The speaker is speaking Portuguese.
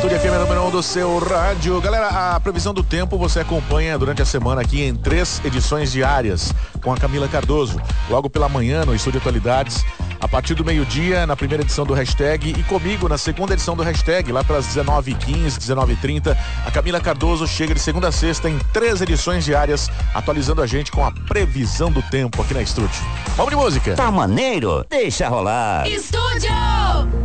Estúdio FM número 1 do seu rádio. Galera, a previsão do tempo você acompanha durante a semana aqui em 3 edições diárias com a Camila Cardoso. Logo pela manhã no Estúdio Atualidades, a partir do meio-dia na primeira edição do Hashtag e comigo na segunda edição do Hashtag, lá pelas 19h15, 19h30. A Camila Cardoso chega de segunda a sexta em 3 edições diárias, atualizando a gente com a previsão do tempo aqui na Estúdio. Vamos de música. Tá maneiro? Deixa rolar. Estúdio!